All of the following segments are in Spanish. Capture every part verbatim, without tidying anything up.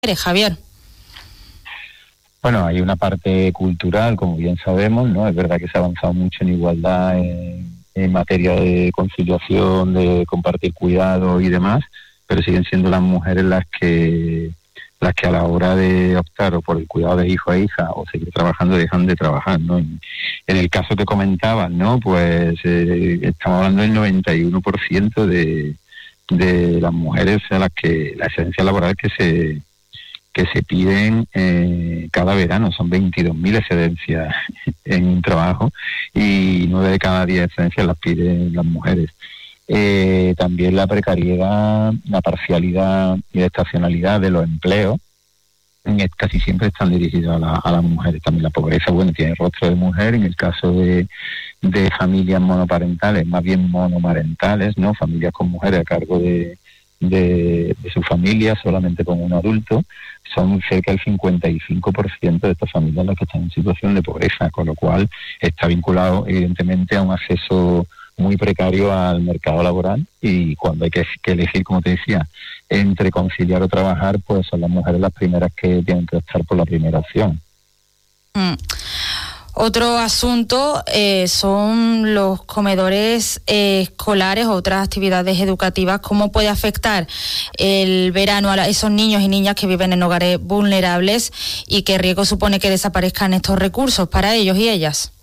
Javier. Bueno, hay una parte cultural, como bien sabemos, ¿no? Es verdad que se ha avanzado mucho en igualdad en, en materia de conciliación, de compartir cuidado y demás, pero siguen siendo las mujeres las que las que a la hora de optar o por el cuidado de hijo e hija o seguir trabajando dejan de trabajar, ¿no? En, en el caso que comentabas, ¿no? Pues eh, estamos hablando del noventa y uno por ciento de, de las mujeres a las que la excedencia laboral que se que se piden eh, cada verano. Son veintidós mil excedencias en un trabajo y nueve de cada diez excedencias las piden las mujeres. Eh, también la precariedad, la parcialidad y la estacionalidad de los empleos eh, casi siempre están dirigidos a, la, a las mujeres. También la pobreza, bueno, tiene rostro de mujer. En el caso de, de familias monoparentales, más bien monomarentales, ¿no? Familias con mujeres a cargo de De, de su familia, solamente con un adulto, son cerca del cincuenta y cinco por ciento de estas familias las que están en situación de pobreza, con lo cual está vinculado evidentemente a un acceso muy precario al mercado laboral, y cuando hay que, que elegir, como te decía, entre conciliar o trabajar, pues son las mujeres las primeras que tienen que optar por la primera opción. Mm. Otro asunto eh, son los comedores eh, escolares o otras actividades educativas. ¿Cómo puede afectar el verano a esos niños y niñas que viven en hogares vulnerables y qué riesgo supone que desaparezcan estos recursos para ellos y ellas?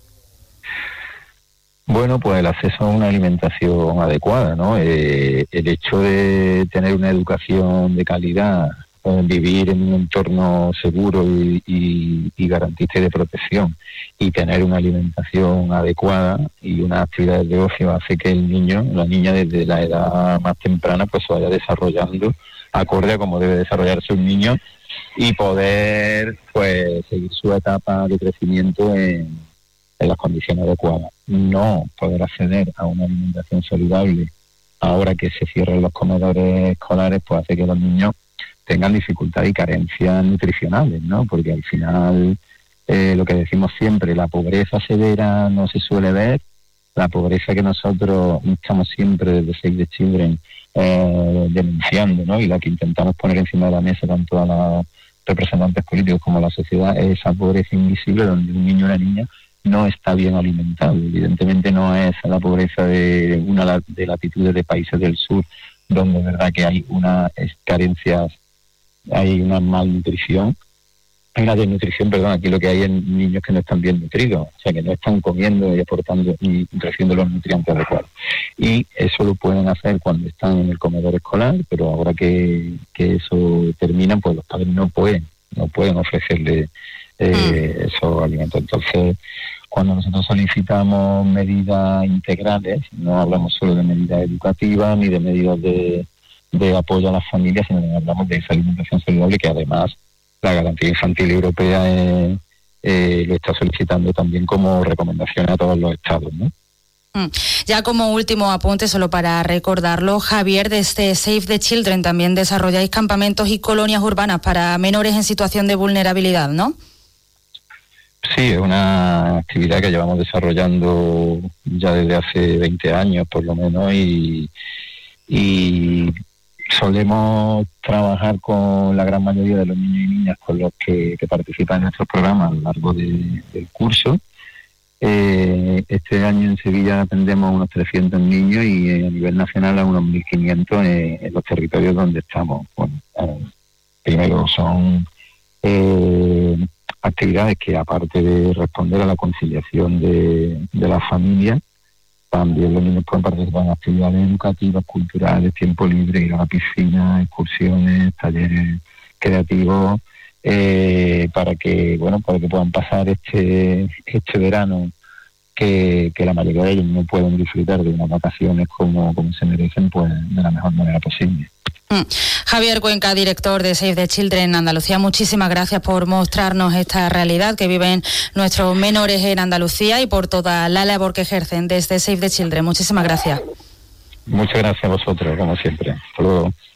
Bueno, pues el acceso a una alimentación adecuada, ¿no? Eh, el hecho de tener una educación de calidad, vivir en un entorno seguro y, y, y garantista y de protección, y tener una alimentación adecuada y unas actividades de ocio hace que el niño, la niña desde la edad más temprana pues se vaya desarrollando acorde a cómo debe desarrollarse un niño y poder pues seguir su etapa de crecimiento en, en las condiciones adecuadas. No poder acceder a una alimentación saludable ahora que se cierran los comedores escolares pues hace que los niños tengan dificultades y carencias nutricionales, ¿no? Porque al final, eh, lo que decimos siempre, la pobreza severa no se suele ver, la pobreza que nosotros estamos siempre desde Save the Children eh, denunciando, ¿no? Y la que intentamos poner encima de la mesa tanto a los representantes políticos como a la sociedad, es esa pobreza invisible donde un niño o una niña no está bien alimentado. Evidentemente no es la pobreza de una de latitudes de países del sur, donde es verdad que hay unas carencias, hay una malnutrición, hay una desnutrición, perdón, aquí lo que hay es niños que no están bien nutridos, o sea, que no están comiendo y aportando y recibiendo los nutrientes adecuados. Y eso lo pueden hacer cuando están en el comedor escolar, pero ahora que, que eso termina, pues los padres no pueden, no pueden ofrecerle eh, esos alimentos. Entonces, cuando nosotros solicitamos medidas integrales, no hablamos solo de medidas educativas ni de medidas de de apoyo a las familias, sino que hablamos de esa alimentación saludable que además la Garantía Infantil Europea eh, eh, lo está solicitando también como recomendación a todos los estados, ¿no? Ya como último apunte, solo para recordarlo, Javier, desde Save the Children también desarrolláis campamentos y colonias urbanas para menores en situación de vulnerabilidad, ¿no? Sí, es una actividad que llevamos desarrollando ya desde hace veinte años por lo menos, y y solemos trabajar con la gran mayoría de los niños y niñas con los que, que participan en nuestros programas a lo largo de, del curso. Eh, este año en Sevilla atendemos a unos trescientos niños y eh, a nivel nacional a unos mil quinientos en, en los territorios donde estamos. Bueno, eh, primero son eh, actividades que, aparte de responder a la conciliación de, de las familias, también los niños pueden participar en actividades educativas, culturales, tiempo libre, ir a la piscina, excursiones, talleres creativos, eh, para que bueno, para que puedan pasar este este verano que, que la mayoría de ellos no pueden disfrutar de unas vacaciones como, como se merecen, pues de la mejor manera posible. Mm. Javier Cuenca, director de Save the Children Andalucía, muchísimas gracias por mostrarnos esta realidad que viven nuestros menores en Andalucía y por toda la labor que ejercen desde Save the Children. Muchísimas gracias. Muchas gracias a vosotros, como siempre. Hasta luego.